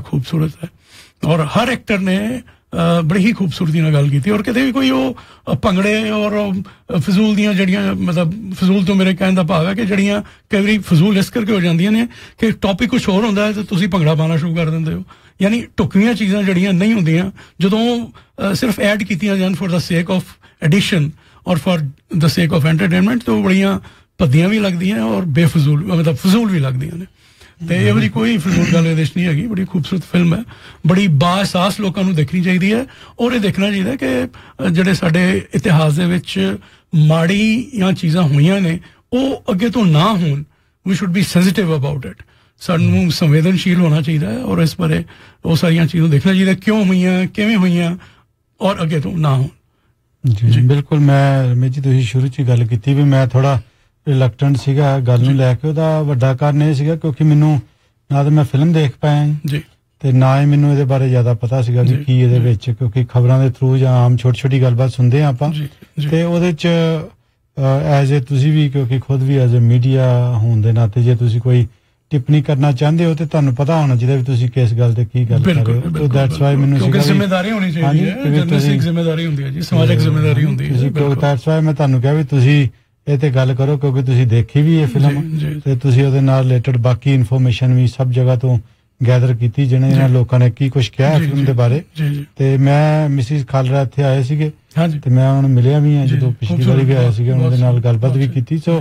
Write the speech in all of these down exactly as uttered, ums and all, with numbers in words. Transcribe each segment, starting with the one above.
खूबसूरत है और हर एक्टर ने बड़ी ही खूबसूरती ਨਾਲ ਗੱਲ ਕੀਤੀ ਔਰ ਕਿਤੇ ਵੀ ਕੋਈ ਉਹ ਭੰਗੜੇ ਔਰ ਫਜ਼ੂਲ ਦੀਆਂ ਜਿਹੜੀਆਂ ਮਤਲਬ ਫਜ਼ੂਲ ਤੋਂ ਮੇਰੇ ਕਹਿਣ ਦਾ ਭਾਵ ਹੈ ਕਿ ਜਿਹੜੀਆਂ ਕਈ ਵਾਰੀ ਫਜ਼ੂਲ ਇਸ ਕਰਕੇ ਹੋ ਜਾਂਦੀਆਂ ਨੇ ਕਿ ਟੌਪਿਕ ਕੁਝ ਹੋਰ ਹੁੰਦਾ ਹੈ ਤੇ ਤੁਸੀਂ ਭੰਗੜਾ ਪਾਉਣਾ ਸ਼ੁਰੂ ਕਰ ਦਿੰਦੇ ਹੋ ਯਾਨੀ ਟੁਕਵੀਆਂ ਚੀਜ਼ਾਂ ਜਿਹੜੀਆਂ ਨਹੀਂ ਹੁੰਦੀਆਂ ਜਦੋਂ ਸਿਰਫ ਐਡ ਕੀਤੀਆਂ ਜਾਣ ਫॉर द ਸੇਕ ਆਫ ਐਡੀਸ਼ਨ ਔਰ ਫॉर द ਸੇਕ ਆਫ ਐਂਟਰਟੇਨਮੈਂਟ तो ਬੜੀਆਂ ਭੱਦੀਆਂ ਵੀ ਲੱਗਦੀਆਂ ਔਰ ਬੇਫਜ਼ੂਲ ਮਤਲਬ ਫਜ਼ੂਲ ਵੀ ਲੱਗਦੀਆਂ ਨੇ ਤੇ ਇਹ ਵਾਲੀ ਕੋਈ ਫਜ਼ੂਲ ਗੱਲ ਇਹਦੇ 'ਚ ਨਹੀਂ ਹੈਗੀ ਬੜੀ ਖੂਬਸੂਰਤ ਫਿਲਮ ਹੈ ਬੜੀ ਬਾਅਸਾਸ ਲੋਕਾਂ ਨੂੰ ਦੇਖਣੀ ਚਾਹੀਦੀ ਹੈ ਔਰ ਇਹ ਦੇਖਣਾ ਚਾਹੀਦਾ ਕਿ ਜਿਹੜੇ ਸਾਡੇ ਇਤਿਹਾਸ ਦੇ ਵਿੱਚ ਮਾੜੀਆਂ ਚੀਜ਼ਾਂ ਹੋਈਆਂ ਨੇ ਉਹ ਅੱਗੇ ਤੋਂ ਨਾ ਹੋਣ we should be sensitive about it ਸਾਨੂੰ ਸੰਵੇਦਨਸ਼ੀਲ ਹੋਣਾ ਚਾਹੀਦਾ ਹੈ ਔਰ ਇਸ ਬਾਰੇ ਉਹ ਸਾਰੀਆਂ ਚੀਜ਼ਾਂ ਦੇਖਣਾ ਚਾਹੀਦਾ ਕਿਉਂ ਹੋਈਆਂ ਕਿਵੇਂ ਹੋਈਆਂ ਔਰ ਅੱਗੇ ਤੋਂ ਨਾ ਹੋਣ ਜੀ ਬਿਲਕੁਲ ਮੈਂ ਰਮੇਸ਼ ਜੀ ਤੁਸੀਂ ਸ਼ੁਰੂ 'ਚ ਗੱਲ ਕੀਤੀ ਵੀ ਮੈਂ ਥੋੜਾ ਰਿਲੈਕਟੈਂਟ ਸੀਗਾ ਗੱਲ ਨੂੰ ਲੈ ਕੇ ਉਹਦਾ ਵੱਡਾ ਕਾਰਨ ਇਹ ਸੀਗਾ ਕਿਉਂਕਿ ਮੈਨੂੰ ਨਾ ਤਾਂ ਮੈਂ ਫਿਲਮ ਦੇਖ ਪਾਇਆ ਜੀ ਤੇ ਨਾ ਹੀ ਮੈਨੂੰ ਇਹਦੇ ਬਾਰੇ ਜ਼ਿਆਦਾ ਪਤਾ ਸੀਗਾ ਵੀ ਕੀ ਇਹਦੇ ਵਿੱਚ ਕਿਉਂਕਿ ਖਬਰਾਂ ਦੇ ਥਰੂ ਜਾਂ ਆਮ ਛੋਟੀ ਛੋਟੀ ਗੱਲਬਾਤ ਸੁਣਦੇ ਆ ਆਪਾਂ ਤੇ ਉਹਦੇ 'ਚ ਐਜ਼ ਏ ਤੁਸੀਂ ਵੀ ਕਿਉਂਕਿ ਖੁਦ ਵੀ ਐਜ਼ ਏ ਮੀਡੀਆ ਹੋਣ ਦੇ ਨਾਤੇ ਜੇ ਤੁਸੀਂ ਕੋਈ ਟਿੱਪਣੀ ਕਰਨਾ ਚਾਹੁੰਦੇ ਹੋ ਤੇ ਤੁਹਾਨੂੰ ਪਤਾ ਹੋਣਾ ਚਾਹੀਦਾ ਵੀ ਤੁਸੀਂ ਕਿਸ ਗੱਲ ਤੇ ਕੀ ਗੱਲ ਕਰ ਰਹੇ ਹੋ ਸੋ ਦੈਟਸ ਵਾਈ ਮੈਨੂੰ ਕਿਉਂਕਿ ਜ਼ਿੰਮੇਵਾਰੀ ਹੋਣੀ ਚਾਹੀਦੀ ਹੈ ਜਰਨਲਿਸਟਿਕ ਜ਼ਿੰਮੇਵਾਰੀ ਹੁੰਦੀ ਹੈ ਜੀ ਸਮਾਜਿਕ ਜ਼ਿੰਮੇਵਾਰੀ ਹੁੰਦੀ ਹੈ ਕਿਉਂਕਿ ਦੈਟਸ ਵਾਈ ਮੈਂ ਤੁਹਾਨੂੰ ਕਿਹਾ ਵੀ ਤੁਸੀਂ ਇਹ ਤੇ ਗੱਲ ਕਰੋ ਕਿਉਂਕਿ ਤੁਸੀਂ ਦੇਖੀ ਵੀ ਇਹ ਫਿਲਮ ਤੇ ਤੁਸੀਂ ਉਹਦੇ ਨਾਲ ਰਿਲੇਟਡ ਬਾਕੀ ਇਨਫੋਰਮੇਸ਼ਨ ਵੀ ਸਭ ਜਗ੍ਹਾ ਤੋਂ ਗੈਦਰ ਕੀਤੀ ਜਿਹਨੇ ਇਹਨਾਂ ਲੋਕਾਂ ਨੇ ਕੀ ਕੁਝ ਕਿਹਾ ਫਿਲਮ ਦੇ ਬਾਰੇ ਤੇ ਮੈਂ ਮਿਸਿਸ ਖਾਲਰਾ ਇੱਥੇ ਆਏ ਸੀਗੇ ਤੇ ਮੈਂ ਉਹਨਾਂ ਨੂੰ ਮਿਲਿਆ ਵੀ ਹਾਂ ਜਦੋਂ ਪਿਛਲੀ ਵਾਰੀ ਵੀ ਆਇਆ ਸੀਗਾ ਉਹਨਾਂ ਦੇ ਨਾਲ ਗੱਲਬਾਤ ਵੀ ਕੀਤੀ ਸੋ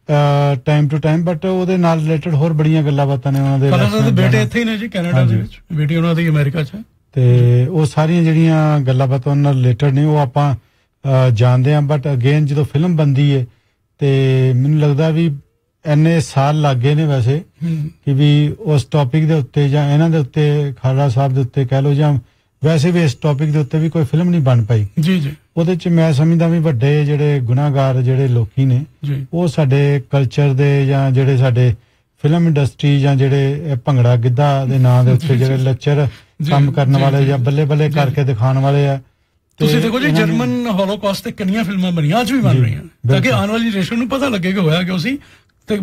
ਟਾਈਮ ਟੂ ਟਾਈਮ ਬਟ ਉਹਦੇ ਨਾਲ ਰਿਲੇਟਡ ਹੋਰ ਬੜੀਆਂ ਗੱਲਾਂ ਬਾਤਾਂ ਨੇ ਉਹਨਾਂ ਦੇ ਬੇਟੇ ਇੱਥੇ ਹੀ ਨੇ ਜੀ ਕੈਨੇਡਾ ਦੇ ਵਿੱਚ ਬੇਟੀ ਉਹਨਾਂ ਦੀ ਅਮਰੀਕਾ 'ਚ ਤੇ ਉਹ ਸਾਰੀਆਂ ਜਿਹੜੀਆਂ ਗੱਲਾਂ ਬਾਤਾਂ ਉਹਨਾਂ ਨਾਲ ਰਿਲੇਟਡ ਨੇ ਉਹ ਆਪਾਂ ਜਾਣਦੇ ਹਾਂ ਬਟ ਅਗੇਨ ਜਦੋਂ ਫਿਲਮ ਬਣਦੀ ਹੈ ਤੇ ਮੈਨੂੰ ਲੱਗਦਾ ਵੀ ਇੰਨੇ ਸਾਲ ਲੱਗ ਗਏ ਨੇ ਵੈਸੇ ਕਿ ਵੀ ਉਸ ਟੌਪਿਕ ਦੇ ਉੱਤੇ ਜਾਂ ਇਹਨਾਂ ਦੇ ਉੱਤੇ ਖਾਲੜਾ ਸਾਹਿਬ ਦੇ ਉੱਤੇ ਕਹਿ ਲਓ ਜਾਂ ਵੈਸੇ ਵੀ ਇਸ ਟੌਪਿਕ ਦੇ ਉੱਤੇ ਵੀ ਕੋਈ ਫਿਲਮ ਨਹੀਂ ਬਣ ਪਾਈ ਜੀ ਜੀ ਉਹਦੇ 'ਚ ਮੈਂ ਸਮਝਦਾ ਵੀ ਵੱਡੇ ਜਿਹੜੇ ਗੁਨਾਹਗਾਰ ਜਿਹੜੇ ਲੋਕੀ ਨੇ ਉਹ ਸਾਡੇ ਕਲਚਰ ਦੇ ਜਾਂ ਜਿਹੜੇ ਸਾਡੇ ਫਿਲਮ ਇੰਡਸਟਰੀ ਜਾਂ ਜਿਹੜੇ ਭੰਗੜਾ ਗਿੱਧਾ ਦੇ ਨਾਂ ਦੇ ਉੱਤੇ ਜਿਹੜੇ ਲੱਚਰ ਕੰਮ ਕਰਨ ਵਾਲੇ ਜਾਂ ਬੱਲੇ ਬੱਲੇ ਕਰਕੇ ਦਿਖਾਉਣ ਵਾਲੇ ਆ ਤੁਸੀਂ ਦੇਖੋ ਜੀ ਜਰਮਨ ਹੋਲੋਕਾਸਟ ਤੇ ਕਿੰਨੀਆਂ ਫਿਲਮਾਂ ਬਣੀਆਂ ਅੱਜ ਵੀ ਬਣ ਰਹੀਆਂ ਤਾਂ ਕਿ ਆਉਣ ਵਾਲੀ ਜਨਰੇਸ਼ਨ ਨੂੰ ਪਤਾ ਲੱਗੇ ਕਿ ਹੋਇਆ ਕਿਉਂ ਸੀ ਤੇ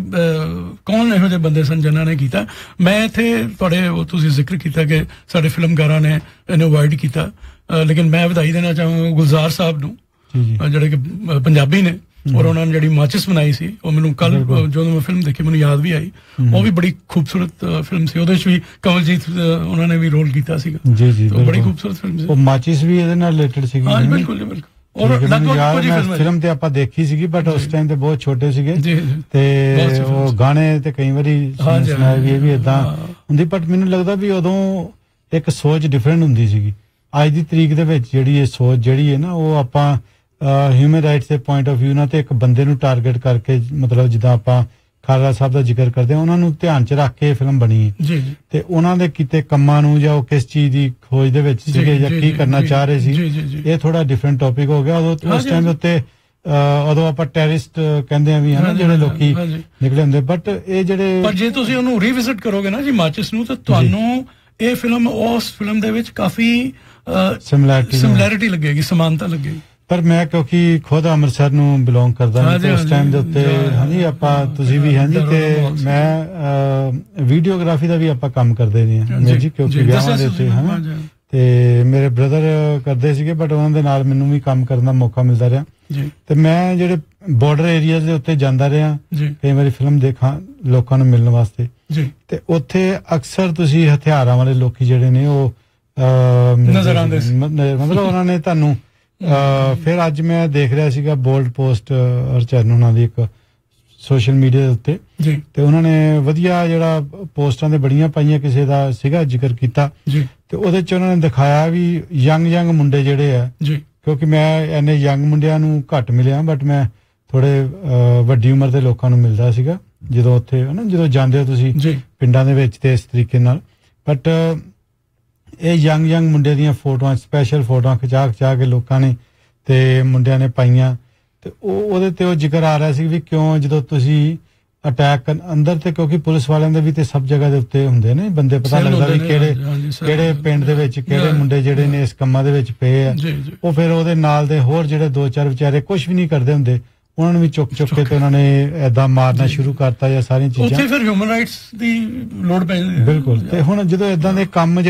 ਕੌਣ ਇਹੋ ਜਿਹੇ ਬੰਦੇ ਸਨ ਜਿਨ੍ਹਾਂ ਨੇ ਕੀਤਾ ਮੈਂ ਇੱਥੇ ਤੁਹਾਡੇ ਤੁਸੀਂ ਜ਼ਿਕਰ ਕੀਤਾ ਕਿ ਸਾਡੇ ਫਿਲਮਕਾਰਾਂ ਨੇ ਇਹਨੂੰ ਅਵਾਇਡ ਕੀਤਾ ਲੇਕਿਨ ਮੈਂ ਵਧਾਈ ਦੇਣਾ ਚਾਹਾਂਗਾ ਗੁਲਜ਼ਾਰ ਸਾਹਿਬ ਨੂੰ ਜਿਹੜੇ ਕਿ ਪੰਜਾਬੀ ਨੇ ਔਰ ਉਹਨਾਂ ਨੇ ਜਿਹੜੀ ਮਾਚਿਸ ਬਣਾਈ ਸੀ ਉਹ ਮੈਨੂੰ ਕੱਲ ਜਦੋਂ ਮੈਂ ਫਿਲਮ ਦੇਖੀ ਮੈਨੂੰ ਯਾਦ ਵੀ ਆਈ ਉਹ ਵੀ ਬੜੀ ਖੂਬਸੂਰਤ ਫਿਲਮ ਸੀ ਉਹਦੇ 'ਚ ਵੀ ਕਮਲਜੀਤ ਉਹਨਾਂ ਨੇ ਵੀ ਰੋਲ ਕੀਤਾ ਸੀਗਾ ਜੀ ਜੀ ਬੜੀ ਖੂਬਸੂਰਤ ਫਿਲਮ ਸੀ ਉਹ ਮਾਚਿਸ ਵੀ ਇਹਦੇ ਨਾਲ ਰਿਲੇਟਡ ਸੀਗੀ ਹਾਂ ਬਿਲਕੁਲ ਜੀ ਬਿਲਕੁਲ ਔਰ ਲਗਭਗ ਫਿਲਮ ਤੇ ਆਪਾਂ ਦੇਖੀ ਸੀਗੀ ਬਟ ਉਸ ਟਾਈਮ ਤੇ ਬਹੁਤ ਛੋਟੇ ਸੀਗੇ ਤੇ ਉਹ ਗਾਣੇ ਤੇ ਕਈ ਵਾਰੀ ਸੁਣਾਏ ਵੀ ਇਹ ਵੀ ਏਦਾਂ ਹੁੰਦੀ ਬਟ ਮੈਨੂੰ ਲੱਗਦਾ ਵੀ ਉਦੋਂ ਇੱਕ ਸੋਚ ਡਿਫਰੈਂਟ ਹੁੰਦੀ ਸੀਗੀ ਅੱਜ ਦੀ ਤਰੀਕ ਦੇ ਵਿੱਚ ਜਿਹੜੀ ਇਹ ਸੋਚ ਜਿਹੜੀ ਹੈ ਨਾ ਉਹ ਆਪਾਂ ਹਿਊਮਨ ਰਾਈਟਸ ਦੇ ਪੁਆਇੰਟ ਆਫ ਵਿਊ ਨਾਲ ਤੇ ਇੱਕ ਬੰਦੇ ਨੂੰ ਟਾਰਗੇਟ ਕਰਕੇ ਮਤਲਬ ਜਿੱਦਾਂ ਆਪਾਂ ਖਾਲੜਾ ਸਾਹਿਬ ਦਾ ਜ਼ਿਕਰ ਕਰਦੇ ਹਾਂ ਉਹਨਾਂ ਨੂੰ ਧਿਆਨ 'ਚ ਰੱਖ ਕੇ ਫਿਲਮ ਬਣੀ ਹੈ ਤੇ ਉਹਨਾਂ ਦੇ ਕੀਤੇ ਕੰਮਾਂ ਨੂੰ ਜਾਂ ਉਹ ਕਿਸ ਚੀਜ਼ ਦੀ ਖੋਜ ਦੇ ਵਿੱਚ ਸੀਗੇ ਜਾਂ ਕੀ ਕਰਨਾ ਚਾਹ ਰਹੇ ਸੀ ਇਹ ਥੋੜਾ ਡਿਫਰੈਂਟ ਟੌਪਿਕ ਹੋ ਗਿਆ ਉਦੋਂ ਉਸ ਟਾਈਮ ਦੇ ਉੱਤੇ ਉਦੋਂ ਆਪਾਂ ਟੈਰਰਿਸਟ ਕਹਿੰਦੇ ਆ ਵੀ ਹਨਾ ਜਿਹੜੇ ਲੋਕੀ ਨਿਕਲੇ ਹੁੰਦੇ ਬਟ ਇਹ ਜਿਹੜੇ ਪਰ ਜੇ ਤੁਸੀਂ ਉਹਨੂੰ ਰੀਵਿਜ਼ਿਟ ਕਰੋਗੇ ਨਾ ਜੀ ਮਾਚਿਸ ਨੂੰ ਤਾਂ ਤੁਹਾਨੂੰ ਇਹ ਫਿਲਮ ਉਸ ਫਿਲਮ ਦੇ ਵਿੱਚ ਕਾਫੀ ਸਿਮਿਲੈਰਿਟੀ ਸਿਮਿਲੈਰਿਟੀ ਲੱਗੇਗੀ ਸਮਾਨਤਾ ਲੱਗੇਗੀ ਪਰ ਮੈਂ ਕਿਉਂਕਿ ਖੁਦ ਅੰਮ੍ਰਿਤਸਰ ਨੂੰ ਬਿਲੋਂਗ ਕਰਦਾ ਹਾਂ ਤੇ ਉਸ ਟਾਈਮ ਦੇ ਉੱਤੇ ਹਾਂਜੀ ਆਪਾਂ ਤੁਸੀਂ ਵੀ ਹਾਂਜੀ ਤੇ ਮੈਂ ਵੀਡੀਓਗ੍ਰਾਫੀ ਦਾ ਵੀ ਆਪਾਂ ਕੰਮ ਕਰਦੇ ਨੇ ਹਾਂ ਜੀ ਕਿਉਂਕਿ ਵਿਆਹਾਂ ਦੇ ਉੱਤੇ ਹਨਾ ਤੇ ਮੇਰੇ ਬ੍ਰਦਰ ਕਰਦੇ ਸੀਗੇ ਬਟ ਉਹਨਾਂ ਦੇ ਨਾਲ ਮੈਨੂੰ ਵੀ ਕੰਮ ਕਰਨ ਦਾ ਮੌਕਾ ਮਿਲਦਾ ਰਿਹਾ ਤੇ ਮੈਂ ਜਿਹੜੇ ਬਾਰਡਰ ਏਰੀਆਜ਼ ਦੇ ਉੱਤੇ ਜਾਂਦਾ ਰਿਹਾ ਕਈ ਵਾਰੀ ਫਿਲਮ ਦੇਖਾਂ ਲੋਕਾਂ ਨੂੰ ਮਿਲਣ ਵਾਸਤੇ ਤੇ ਉੱਥੇ ਅਕਸਰ ਤੁਸੀਂ ਹਥਿਆਰਾਂ ਵਾਲੇ ਲੋਕੀ ਜਿਹੜੇ ਨੇ ਉਹ ਨਜ਼ਰ ਆਉਂਦੇ ਮਤਲਬ ਉਹਨਾਂ ਨੇ ਤੁਹਾਨੂੰ ਫਿਰ ਅੱਜ ਮੈਂ ਦੇਖ ਰਿਹਾ ਸੀਗਾ ਬੋਲਡ ਪੋਸਟ ਅਰਚਨ ਉਹਨਾਂ ਦੀ ਇੱਕ ਸੋਸ਼ਲ ਮੀਡੀਆ ਦੇ ਉੱਤੇ ਤੇ ਉਹਨਾਂ ਨੇ ਵਧੀਆ ਜਿਹੜਾ ਪੋਸਟਾਂ ਦੇ ਬੜੀਆਂ ਪਾਈਆਂ ਕਿਸੇ ਦਾ ਸੀਗਾ ਜ਼ਿਕਰ ਕੀਤਾ ਤੇ ਉਹਦੇ ਚ ਉਹਨਾਂ ਨੇ ਦਿਖਾਇਆ ਵੀ ਯੰਗ ਯੰਗ ਮੁੰਡੇ ਜਿਹੜੇ ਆ ਕਿਉਂਕਿ ਮੈਂ ਇੰਨੇ ਯੰਗ ਮੁੰਡਿਆਂ ਨੂੰ ਘੱਟ ਮਿਲਿਆ ਬਟ ਮੈਂ ਥੋੜੇ ਵੱਡੀ ਉਮਰ ਦੇ ਲੋਕਾਂ ਨੂੰ ਮਿਲਦਾ ਸੀਗਾ ਜਦੋਂ ਉੱਥੇ ਹਨਾ ਜਦੋਂ ਜਾਂਦੇ ਹੋ ਤੁਸੀਂ ਪਿੰਡਾਂ ਦੇ ਵਿੱਚ ਤੇ ਇਸ ਤਰੀਕੇ ਨਾਲ ਬਟ ਇਹ ਯੰਗ ਯੰਗ ਮੁੰਡੇ ਦੀਆਂ ਫੋਟੋਆਂ ਸਪੈਸ਼ਲ ਫੋਟੋਆਂ ਖਿਚਾ ਖਿਚਾ ਕੇ ਲੋਕਾਂ ਨੇ ਤੇ ਮੁੰਡਿਆਂ ਨੇ ਪਾਈਆਂ ਤੇ ਉਹ ਉਹਦੇ ਤੇ ਉਹ ਜ਼ਿਕਰ ਆ ਰਿਹਾ ਸੀ ਵੀ ਕਿਉਂ ਜਦੋਂ ਤੁਸੀਂ ਅਟੈਕ ਅੰਦਰ ਤੇ ਕਿਉਂਕਿ ਪੁਲਿਸ ਵਾਲਿਆਂ ਦੇ ਵੀ ਤੇ ਸਭ ਜਗ੍ਹਾ ਦੇ ਉੱਤੇ ਹੁੰਦੇ ਨੇ ਬੰਦੇ ਪਤਾ ਲੱਗਦਾ ਵੀ ਕਿਹੜੇ ਕਿਹੜੇ ਪਿੰਡ ਦੇ ਵਿੱਚ ਕਿਹੜੇ ਮੁੰਡੇ ਜਿਹੜੇ ਨੇ ਇਸ ਕੰਮਾਂ ਦੇ ਵਿੱਚ ਪਏ ਆ ਉਹ ਫਿਰ ਉਹਦੇ ਨਾਲ ਦੇ ਹੋਰ ਜਿਹੜੇ ਦੋ ਚਾਰ ਵਿਚਾਰੇ ਕੁਝ ਵੀ ਨਹੀਂ ਕਰਦੇ ਹੁੰਦੇ ਉਹਨਾਂ ਨੂੰ ਵੀ ਚੁੱਕ ਚੁੱਕ ਕੇ ਤੇ ਉਹਨਾਂ ਨੇ ਏਦਾਂ ਮਾਰਨਾ ਸ਼ੁਰੂ ਕਰਤਾ ਜਾਂ ਸਾਰੀਆਂ ਚੀਜ਼ਾਂ ਉੱਥੇ ਫਿਰ ਹਿਊਮਨ ਰਾਈਟਸ ਦੀ ਲੋੜ ਪੈ ਜਾਂਦੀ ਬਿਲਕੁਲ ਤੇ ਹੁਣ ਜਦੋਂ ਏਦਾਂ ਦੇ ਕੰਮ